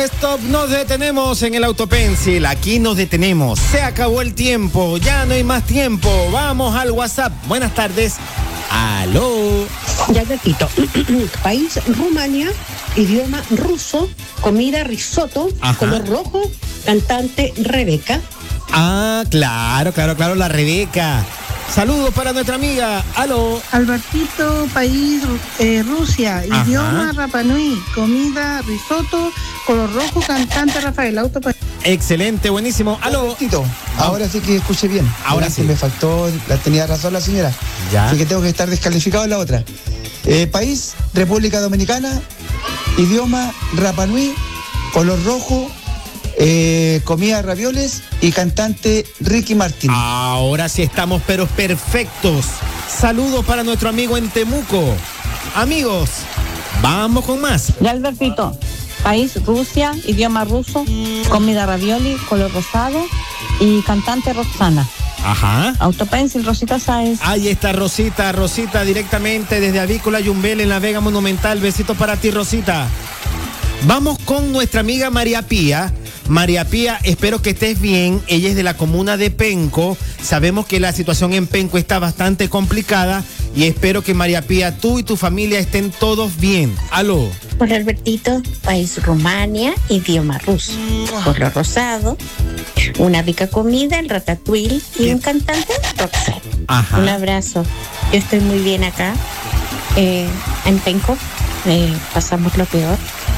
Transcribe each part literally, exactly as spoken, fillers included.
Stop, nos detenemos en el Autopencil. Aquí nos detenemos. Se acabó el tiempo. Ya no hay más tiempo. Vamos al WhatsApp. Buenas tardes. Aló. Ya te quito. País Rumania, idioma ruso, comida risotto, Ajá. color rojo, cantante Rebeca. Ah, claro, claro, claro, la Rebeca. Saludos para nuestra amiga. Aló. Albertito, país eh, Rusia, Ajá. idioma Rapa Nui, comida risotto, color rojo, cantante Rafael Auto. Excelente, buenísimo. Aló. Tito, ahora sí que escuché bien. Ahora Delante sí. me faltó, la tenía razón la señora. Ya. Así que tengo que estar descalificado en la otra. Eh, país, República Dominicana, idioma Rapa Nui, color rojo, eh, comida ravioles y cantante Ricky Martin. Ahora sí estamos, pero perfectos. Saludos para nuestro amigo en Temuco. Amigos, vamos con más. Ya Albertito, país Rusia, idioma ruso, comida ravioli, color rosado y cantante Roxana. Ajá. Autopencil, Rosita Sáez. Ahí está Rosita, Rosita directamente desde Avícola Yumbel en la Vega Monumental. Besitos para ti, Rosita. Vamos con nuestra amiga María Pía. María Pía, espero que estés bien. Ella es de la comuna de Penco. Sabemos que la situación en Penco está bastante complicada y espero que María Pía, tú y tu familia estén todos bien. Aló. Hola Albertito, país Rumania, idioma ruso, color rosado, una rica comida, el ratatouille y un cantante, Roxette. Ajá. Un abrazo. Yo estoy muy bien acá, eh, en Penco, eh, pasamos lo peor.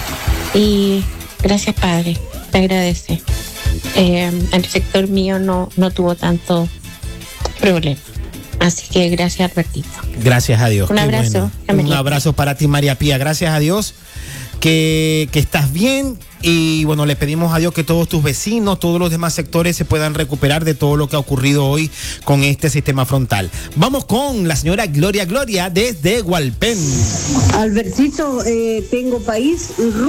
Y gracias Padre, te agradece. Eh, el sector mío no, no tuvo tanto problema. Así que gracias Albertito. Gracias a Dios. Un Qué abrazo, bueno. Un abrazo para ti, María Pía. Gracias a Dios que, que estás bien. Y bueno, le pedimos a Dios que todos tus vecinos, todos los demás sectores se puedan recuperar de todo lo que ha ocurrido hoy con este sistema frontal. Vamos con la señora Gloria Gloria desde Hualpén. Albertito, eh, tengo país